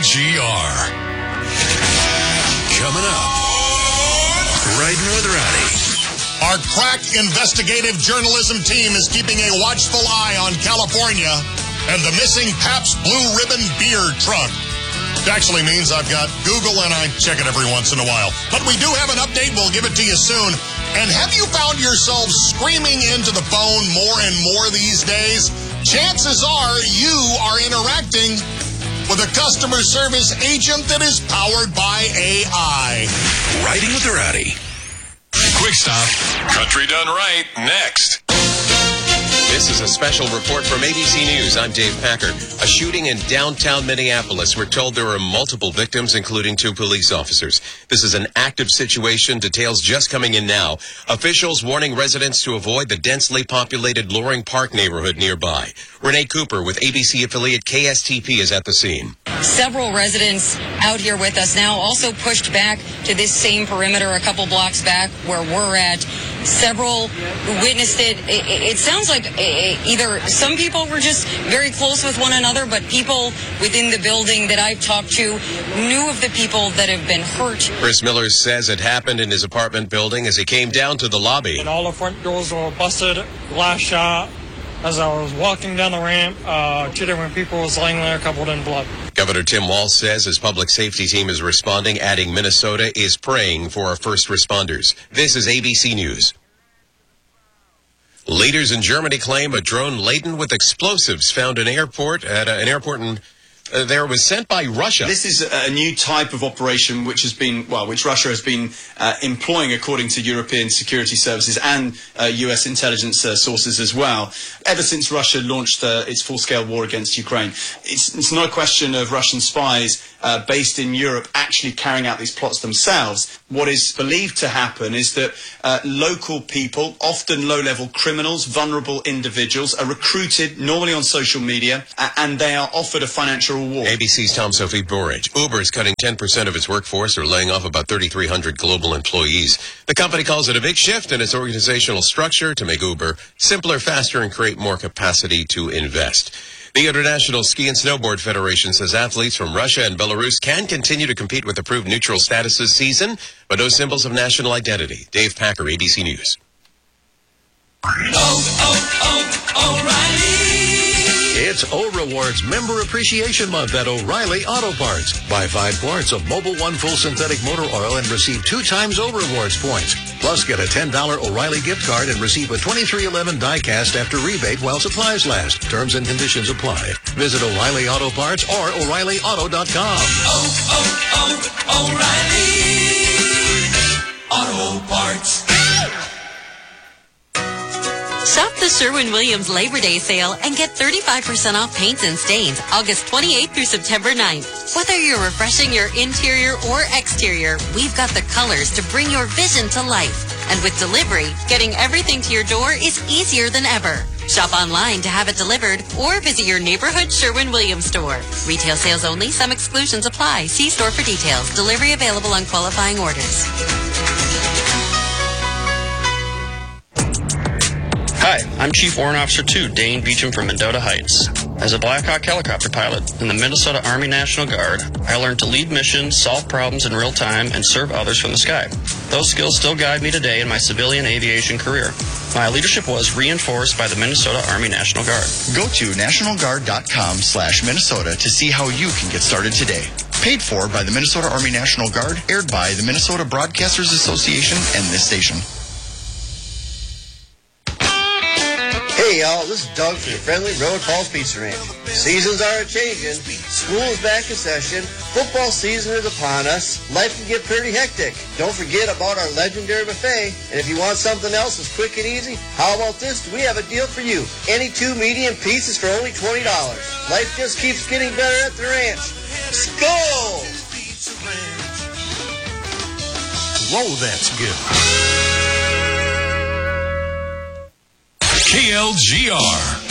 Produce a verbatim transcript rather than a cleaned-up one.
G R. Coming up, Riding with Rowdy. Our crack investigative journalism team is keeping a watchful eye on California and the missing Pabst Blue Ribbon beer truck. It actually means I've got Google and I check it every once in a while. But we do have an update. We'll give it to you soon. And have you found yourself screaming into the phone more and more these days? Chances are you are interacting with a customer service agent that is powered by A I. Riding with the Rowdy. Quick stop. Country Done Right, next. This is a special report from A B C News. I'm Dave Packer. A shooting in downtown Minneapolis. We're told there were multiple victims, including two police officers. This is an active situation. Details just coming in now. Officials warning residents to avoid the densely populated Loring Park neighborhood nearby. Renee Cooper with A B C affiliate K S T P is at the scene. Several residents out here with us now, also pushed back to this same perimeter a couple blocks back where we're at. Several who witnessed it. It, it sounds like either some people were just very close with one another, but people within the building that I've talked to knew of the people that have been hurt. Chris Miller says it happened in his apartment building as he came down to the lobby. And all the front doors were busted, glass shot. As I was walking down the ramp, uh, two different people was laying there covered in blood. Governor Tim Walz says his public safety team is responding, adding Minnesota is praying for our first responders. This is A B C News. Leaders in Germany claim a drone laden with explosives found an airport at a, an airport in Uh, there was sent by Russia. This is a new type of operation which has been, well, which Russia has been uh, employing according to European security services and uh, U S intelligence uh, sources as well, ever since Russia launched uh, its full-scale war against Ukraine. It's, it's not a question of Russian spies uh, based in Europe actually carrying out these plots themselves. What is believed to happen is that uh, local people, often low-level criminals, vulnerable individuals, are recruited normally on social media uh, and they are offered a financial reward. A B C's Tom Sophie Burridge. Uber is cutting ten percent of its workforce or laying off about thirty-three hundred global employees. The company calls it a big shift in its organizational structure to make Uber simpler, faster, and create more capacity to invest. The International Ski and Snowboard Federation says athletes from Russia and Belarus can continue to compete with approved neutral status this season, but no symbols of national identity. Dave Packer, A B C News. Oh, oh, oh, O'Reilly. It's O-Rewards Member Appreciation Month at O'Reilly Auto Parts. Buy five quarts of Mobil One Full Synthetic Motor Oil and receive two times O-Rewards points. Plus, get a ten dollars O'Reilly gift card and receive a twenty-three eleven die-cast after rebate while supplies last. Terms and conditions apply. Visit O'Reilly Auto Parts or O'Reilly Auto dot com. Oh, oh, oh, O'Reilly Auto Parts. Shop the Sherwin-Williams Labor Day sale and get thirty-five percent off paints and stains August twenty-eighth through September ninth. Whether you're refreshing your interior or exterior, we've got the colors to bring your vision to life. And with delivery, getting everything to your door is easier than ever. Shop online to have it delivered or visit your neighborhood Sherwin-Williams store. Retail sales only. Some exclusions apply. See store for details. Delivery available on qualifying orders. Hi, I'm Chief Warrant Officer two, Dane Beecham from Mendota Heights. As a Black Hawk helicopter pilot in the Minnesota Army National Guard, I learned to lead missions, solve problems in real time, and serve others from the sky. Those skills still guide me today in my civilian aviation career. My leadership was reinforced by the Minnesota Army National Guard. Go to national guard dot com slash Minnesota to see how you can get started today. Paid for by the Minnesota Army National Guard, aired by the Minnesota Broadcasters Association and this station. Hey y'all, this is Doug from the Friendly Road Falls Pizza Ranch. Seasons are a-changing, school is back in session, football season is upon us, life can get pretty hectic. Don't forget about our legendary buffet, and if you want something else that's quick and easy, how about this? We have a deal for you. Any two medium pizzas for only twenty dollars. Life just keeps getting better at the ranch. Skol! Whoa, that's good. K L G R.